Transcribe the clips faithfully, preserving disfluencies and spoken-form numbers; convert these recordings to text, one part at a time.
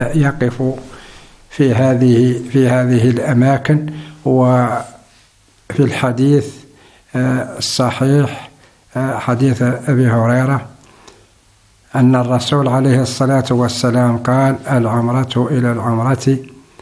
يقف في هذه في هذه الأماكن. وفي الحديث الصحيح حديث أبي هريرة أن الرسول عليه الصلاة والسلام قال: العمرة إلى العمرة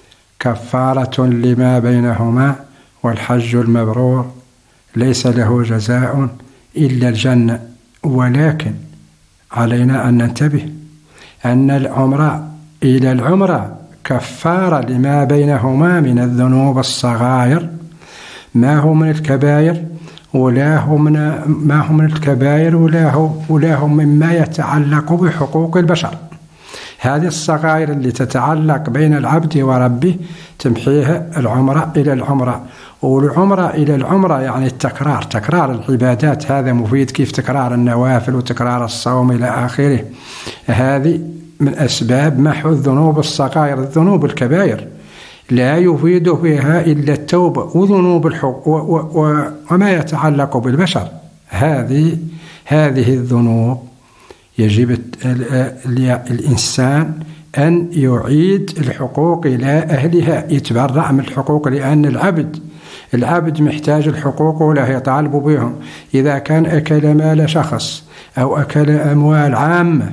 كفارة لما بينهما، والحج المبرور ليس له جزاء إلا الجنة. ولكن علينا أن ننتبه أن العمرة إلى العمرة كفارة لما بينهما من الذنوب الصغائر، ما هو من الكبائر ولا هو من ما هو من الكبائر ولا هو ولا هو مما يتعلق بحقوق البشر. هذه الصغائر اللي تتعلق بين العبد وربه تمحيها العمرة إلى العمرة. والعمرة إلى العمرة يعني التكرار، تكرار العبادات، هذا مفيد كيف تكرار النوافل وتكرار الصوم إلى آخره. هذه من أسباب محو الذنوب الصغائر. الذنوب الكبائر لا يفيد فيها إلا التوبة وذنوب الحق وما يتعلق بالبشر. هذه هذه الذنوب يجب الإنسان أن يعيد الحقوق إلى أهلها، يتبرأ من الحقوق، لأن العبد العبد محتاج الحقوق ولا يطالب بهم. إذا كان أكل مال شخص أو أكل أموال عامة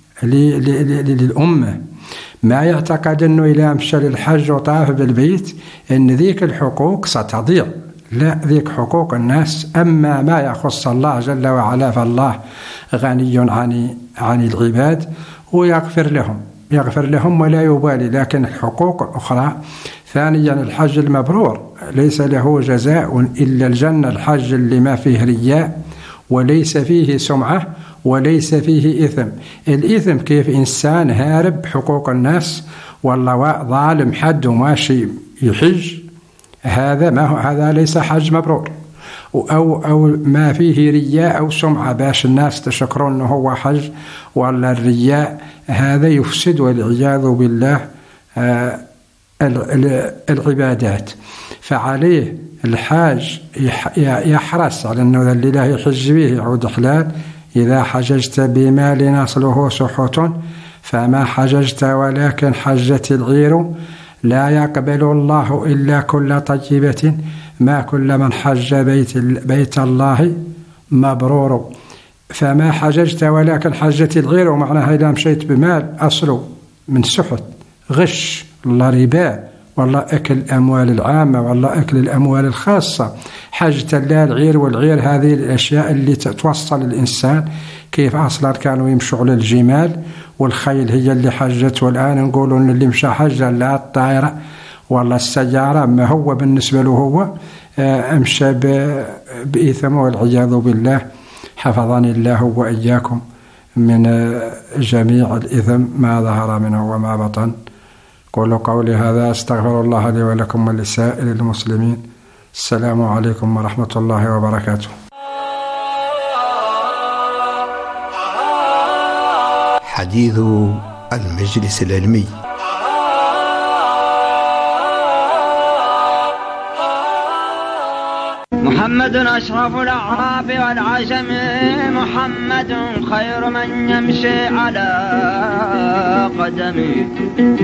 للأمة، ما يعتقد أنه إذا مشى للحج وطاف بالبيت أن ذيك الحقوق ستضيع. لا، ذيك حقوق الناس. أما ما يخص الله جل وعلا فالله غني عن عن العباد ويغفر لهم يغفر لهم ولا يبالي. لكن الحقوق الأخرى، ثانيا الحج المبرور ليس له جزاء إلا الجنة. الحج اللي ما فيه رياء وليس فيه سمعة وليس فيه إثم. الإثم كيف إنسان هارب حقوق الناس والله ظالم حد وماشي يحج، هذا ما هو هذا ليس حج مبرور. أو أو ما فيه رياء أو سمعة باش الناس تشكرون أنه هو حج، ولا الرياء هذا يفسد والعياذ بالله العبادات. فعليه الحاج يحرص على أنه اللي لا يحج به يعود حلال. إذا حججت بمال أصله سحت فما حججت ولكن حجت العير، لا يقبل الله إلا كل طيبة، ما كل من حج بيت, بيت الله مبرور. فما حججت ولكن حجت العير، ومعناها إذا مشيت بمال أصله من سحت، غش، والله ربا، والله أكل الأموال العامة، والله أكل الأموال الخاصة، حجت لا العير. والعير هذه الأشياء اللي توصل الإنسان. كيف أصلا كانوا يمشوا على الجمال والخيل هي اللي حجت، والآن نقولوا أن اللي مشى حج لا الطائرة والله السيارة، ما هو بالنسبة له هو أمشى بإثم والعياذ بالله. حفظني الله وإياكم من جميع الإثم ما ظهر منه وما بطن. قولوا قولي هذا، استغفر الله لي ولكم ولسائر المسلمين. السلام عليكم ورحمة الله وبركاته. حديث المجلس العلمي. محمد أشرف الأعراب والعجم، محمد خير من يمشي على قدمه.